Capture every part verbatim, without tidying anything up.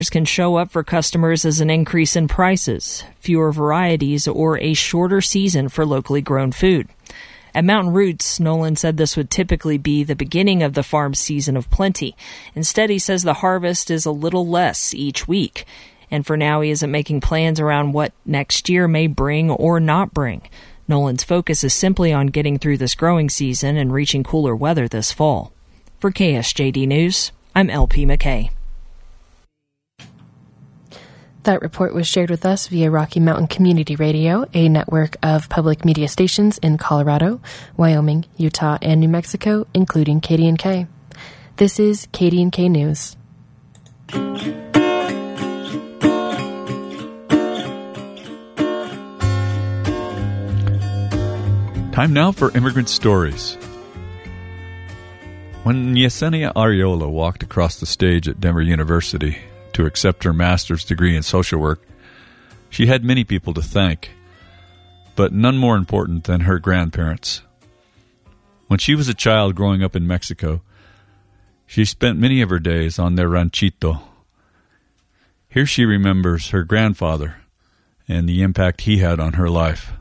can show up for customers as an increase in prices, fewer varieties, or a shorter season for locally grown food. At Mountain Roots, Nolan said this would typically be the beginning of the farm's season of plenty. Instead, he says the harvest is a little less each week. And for now, he isn't making plans around what next year may bring or not bring. Nolan's focus is simply on getting through this growing season and reaching cooler weather this fall. For K S J D News, I'm L P McKay. That report was shared with us via Rocky Mountain Community Radio, a network of public media stations in Colorado, Wyoming, Utah, and New Mexico, including K D N K. This is K D N K News. Time now for Immigrant Stories. When Yesenia Arreola walked across the stage at Denver University to accept her master's degree in social work, she had many people to thank, but none more important than her grandparents. When she was a child growing up in Mexico, she spent many of her days on their ranchito. Here she remembers her grandfather and the impact he had on her life.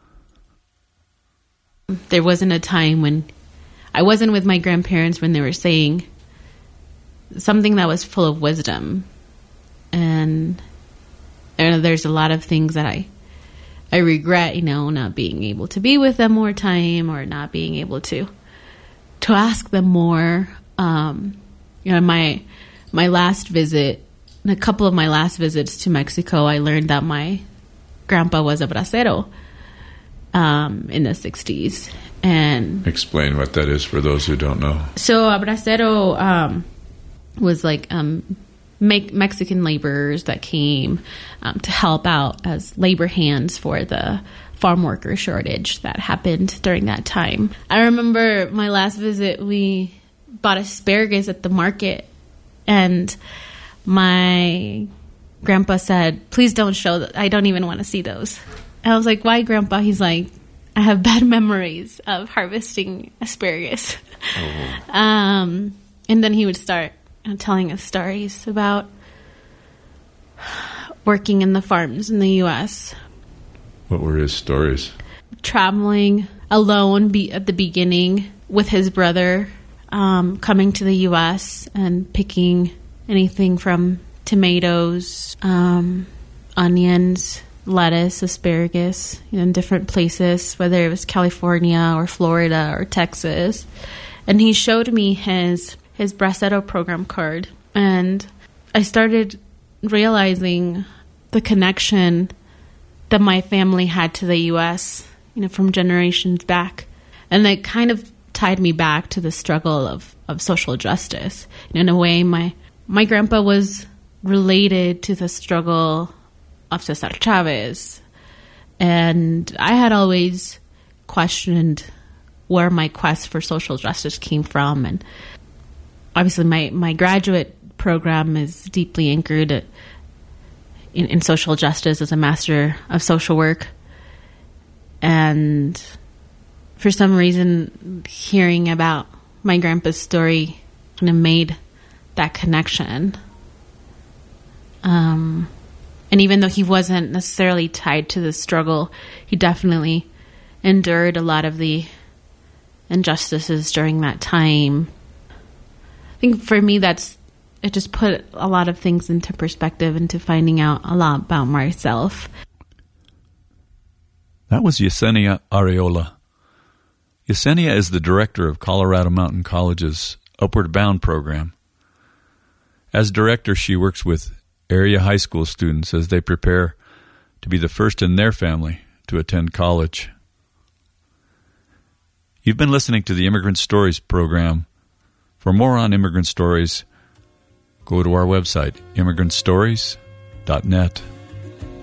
There wasn't a time when I wasn't with my grandparents when they were saying something that was full of wisdom. And there's a lot of things that I I regret, you know, not being able to be with them more time or not being able to to ask them more. Um, you know, my my last visit, a couple of my last visits to Mexico, I learned that my grandpa was a bracero um, in the sixties. And explain what that is for those who don't know. So a bracero um, was like um, make Mexican laborers that came um, to help out as labor hands for the farm worker shortage that happened during that time. I remember my last visit, we bought asparagus at the market, and my grandpa said, "Please don't show that. I don't even want to see those." And I was like, "Why, Grandpa?" He's like, "I have bad memories of harvesting asparagus." Oh. Um, and then he would start uh, telling us stories about working in the farms in the U S What were his stories? Traveling alone be- at the beginning with his brother, um, coming to the U S and picking anything from tomatoes, um, onions, lettuce, asparagus, you know, in different places, whether it was California or Florida or Texas. And he showed me his his Bracero program card, and I started realizing the connection that my family had to the U S, you know, from generations back. And that kind of tied me back to the struggle of, of social justice. You know, in a way, my my grandpa was related to the struggle of Cesar Chavez. And I had always questioned where my quest for social justice came from. And obviously my, my graduate program is deeply anchored in, in social justice as a master of social work. And for some reason, hearing about my grandpa's story kind of made that connection. Um... And even though he wasn't necessarily tied to the struggle, he definitely endured a lot of the injustices during that time. I think for me, that's it just put a lot of things into perspective, into finding out a lot about myself. That was Yesenia Arreola. Yesenia is the director of Colorado Mountain College's Upward Bound program. As director, she works with area high school students as they prepare to be the first in their family to attend college. You've been listening to the Immigrant Stories program. For more on immigrant stories, go to our website, immigrant stories dot net.